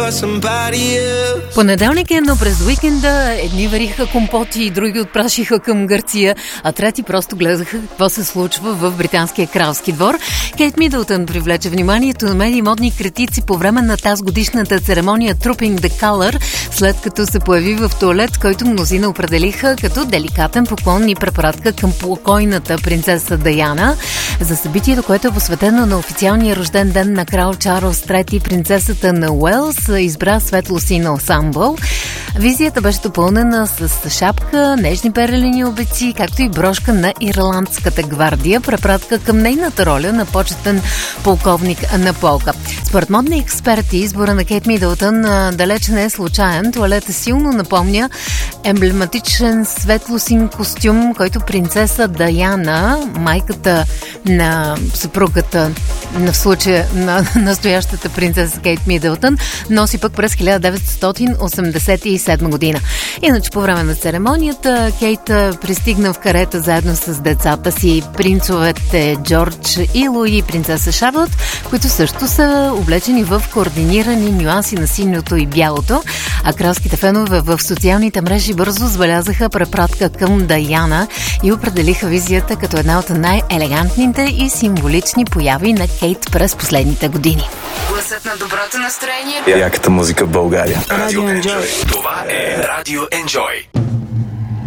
Понеделник е, но през уикенда едни вариха компоти, други отпрашиха към Гърция, а трети просто гледаха какво се случва в британския кралски двор. Кейт Мидълтън привлече вниманието на медии и модни критици по време на тази годишната церемония Trooping the Colour, след като се появи в тоалет, който мнозина определиха като деликатен поклон и препратка към покойната принцеса Даяна. За събитието, което е посветено на официалния рожден ден на крал Чарлз III, принцесата на Уелс избра светло-син ансамбъл. Визията беше допълнена с шапка, нежни перлени обеци, както и брошка на Ирландската гвардия, препратка към нейната роля на почетен полковник на полка. Според модни експерти, избора на Кейт Мидълтън далеч не е случайен. Туалета силно напомня емблематичен светло-син костюм, който принцеса Даяна, майката на съпругата, в случая на настоящата принцеса Кейт Мидълтън, носи пък през 1987 година. Иначе по време на церемонията Кейт пристигна в карета заедно с децата си, принцовете Джордж и Луи и принцеса Шарлот, които също са облечени в координирани нюанси на синьото и бялото, а кралските фенове в социалните мрежи бързо забелязаха препратка към Даяна и определиха визията като една от най-елегантните и символични появи на Кейт през последните години. Гласът на доброто настроение. Яката музика в България. Радио Enjoy. Това е Радио Enjoy.